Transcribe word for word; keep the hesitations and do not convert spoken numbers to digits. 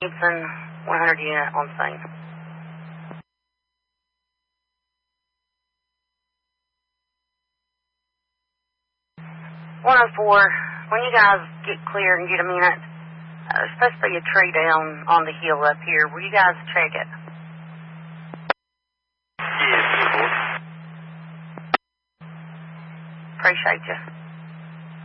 Gibson, one hundred unit on scene. one oh four, when you guys get clear and get a minute, uh, there's supposed to be a tree down on the hill up here. Will you guys check it? Yes, Appreciate you.